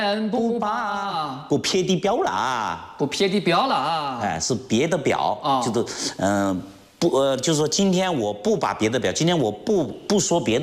不把不撇的表啦， 不撇的表啦， 哎，是别的表， 哦就是就是说今天我不把别的表，今天我不说别的。